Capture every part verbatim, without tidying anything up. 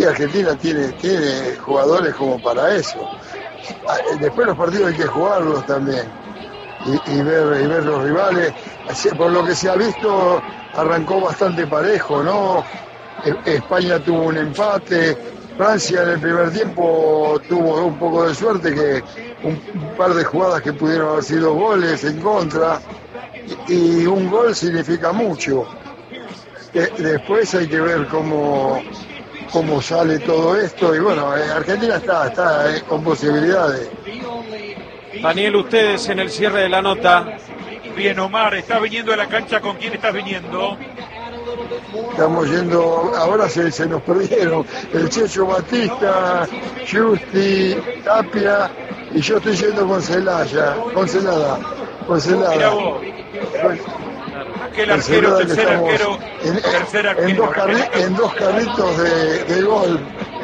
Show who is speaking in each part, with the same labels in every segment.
Speaker 1: y Argentina tiene, tiene jugadores como para eso. Después los partidos hay que jugarlos también y, y, ver, y ver los rivales. Por lo que se ha visto, arrancó bastante parejo, ¿no? España tuvo un empate, Francia en el primer tiempo tuvo un poco de suerte, que un, un par de jugadas que pudieron haber sido goles en contra, y, y un gol significa mucho. Después hay que ver cómo, cómo sale todo esto, y bueno, Argentina está, está eh, con posibilidades.
Speaker 2: Daniel, ustedes en el cierre de la nota.
Speaker 3: Bien, Omar, ¿estás viniendo a la cancha? ¿Con quién estás viniendo?
Speaker 1: Estamos yendo, ahora se, se nos perdieron el Checho Batista, Justi, Tapia, y yo estoy yendo con Celaya, con Celada, con Celada.
Speaker 3: Mirá vos. Aquel arquero, tercer arquero,
Speaker 1: en,
Speaker 3: tercer arquero.
Speaker 1: En dos, carri, en dos carritos de, de gol.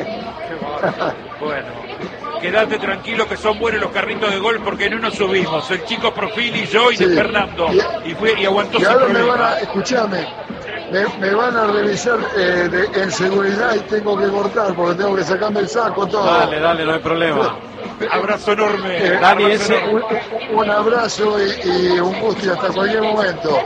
Speaker 3: Bueno. Quédate tranquilo que son buenos los carritos de gol porque en uno subimos, el chico Profil y yo y sí, de Fernando, y, y, fue, y aguantó
Speaker 1: y
Speaker 3: sin
Speaker 1: ahora
Speaker 3: problema.
Speaker 1: Me van a, escuchame, me, me van a revisar eh, de, en seguridad y tengo que cortar porque tengo que sacarme el saco, todo.
Speaker 2: Dale, dale, no hay problema.
Speaker 3: Abrazo enorme.
Speaker 1: Eh,
Speaker 2: Dani,
Speaker 1: abrazo
Speaker 2: ese...
Speaker 1: un, un abrazo y, y un gusto y hasta cualquier momento.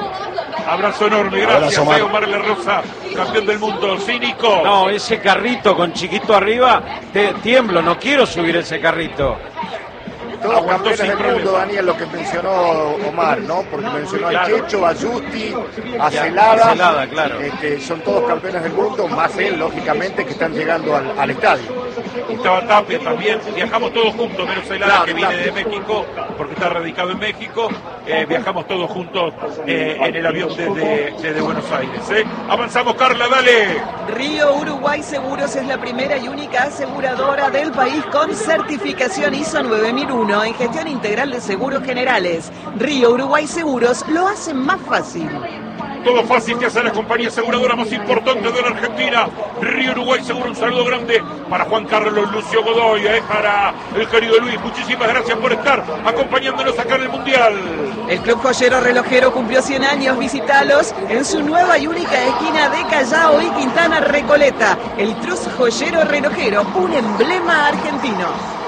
Speaker 3: Abrazo enorme, gracias, Abrazo, eh, Omar La Rosa, campeón del mundo, cínico.
Speaker 2: No, ese carrito con Chiquito arriba, te, tiemblo, no quiero subir ese carrito.
Speaker 4: Todos Aguantó campeones del problema. Mundo, Daniel, lo que mencionó Omar, ¿no? Porque mencionó claro. a Checho, a Justi, a Celada,
Speaker 2: Celada claro.
Speaker 4: este, son todos campeones del mundo, más él, lógicamente, que están llegando al, al estadio.
Speaker 3: Estaba Tapia también, viajamos todos juntos, menos Celada, claro, que viene Tapia. de México, porque está radicado en México, eh, viajamos todos juntos eh, en el avión desde, desde Buenos Aires. ¿eh? Avanzamos, Carla, dale.
Speaker 5: Río Uruguay Seguros es la primera y única aseguradora del país con certificación I S O nueve mil uno en gestión integral de seguros generales. Río Uruguay Seguros lo hace más fácil.
Speaker 3: Todo fácil que hace la compañía aseguradora más importante de la Argentina. Río Uruguay Seguro, un saludo grande para Juan Carlos Lucio Godoy, eh, para el querido Luis. Muchísimas gracias por estar acompañándonos acá en el Mundial.
Speaker 5: El Club Joyero Relojero cumplió cien años. Visitalos en su nueva y única esquina de Callao y Quintana Recoleta. El Cruz Joyero Relojero, un emblema argentino.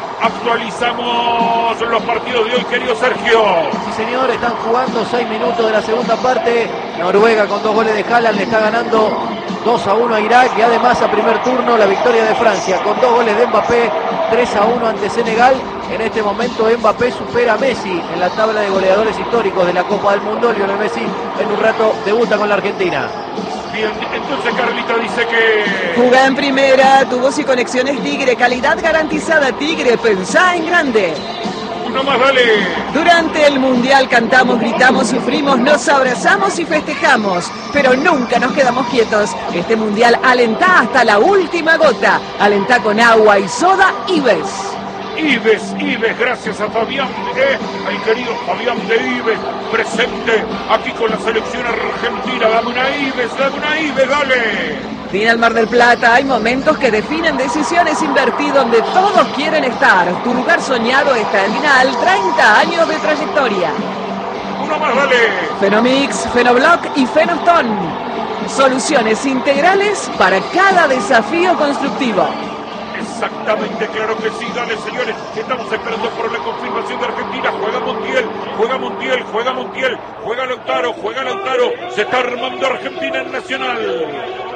Speaker 3: Actualizamos los partidos de hoy, querido Sergio.
Speaker 6: Sí, señor, están jugando seis minutos de la segunda parte. Noruega con dos goles de Haaland le está ganando dos a uno a Irak, y además a primer turno la victoria de Francia con dos goles de Mbappé, tres a uno ante Senegal. En este momento Mbappé supera a Messi en la tabla de goleadores históricos de la Copa del Mundo. Lionel Messi en un rato debuta con la Argentina.
Speaker 3: Bien, entonces Carlita dice que...
Speaker 5: Juega en primera, tubos y conexiones Tigre, calidad garantizada Tigre, pensá en grande.
Speaker 3: Uno más, dale.
Speaker 5: Durante el Mundial cantamos, gritamos, sufrimos, nos abrazamos y festejamos, pero nunca nos quedamos quietos. Este Mundial alentá hasta la última gota, alentá con agua y soda Ives.
Speaker 3: Ives, Ives, gracias a Fabián, eh, al querido Fabián de Ives, presente aquí con la selección argentina. Dame una Ives, dame una Ives, dale.
Speaker 5: Final Mar del Plata, hay momentos que definen decisiones. Invertí donde todos quieren estar. Tu lugar soñado está en Final, treinta años de trayectoria.
Speaker 3: Uno más, dale.
Speaker 5: Fenomix, Fenoblock y Fenostón. Soluciones integrales para cada desafío constructivo.
Speaker 3: Exactamente, claro que sí, dale señores, estamos esperando por la confirmación de Argentina. Juega Montiel, juega Montiel, juega Montiel, juega Lautaro, juega Lautaro, se está armando Argentina en Nacional.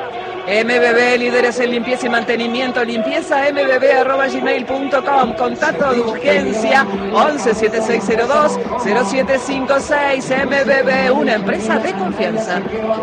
Speaker 5: M B B, líderes en limpieza y mantenimiento, limpieza m b b arroba gmail punto com, contacto de urgencia once setenta y seis cero dos cero siete cinco seis. M B B, una empresa de confianza.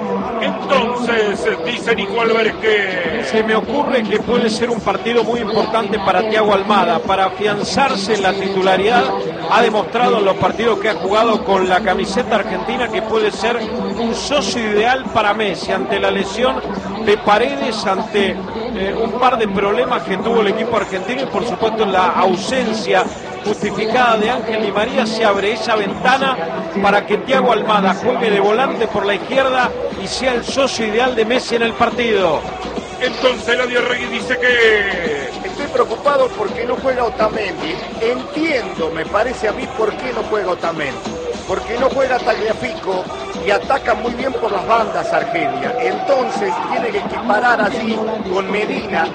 Speaker 3: Entonces, dice Nico Álvarez que...
Speaker 2: Se me ocurre que puede ser un partido muy importante para Thiago Almada, para afianzarse en la titularidad. Ha demostrado en los partidos que ha jugado con la camiseta argentina que puede ser un socio ideal para Messi ante la lesión de Paredes, ante eh, un par de problemas que tuvo el equipo argentino y por supuesto en la ausencia justificada de Ángel Di María. Se abre esa ventana para que Thiago Almada juegue de volante por la izquierda y sea el socio ideal de Messi en el partido.
Speaker 3: Entonces la Diarregui dice que...
Speaker 4: Estoy preocupado porque no juega Otamendi. Entiendo, me parece a mí, por qué no juega Otamendi. Porque no juega Tagliafico y ataca muy bien por las bandas Argelia. Entonces tiene que equiparar allí con Medina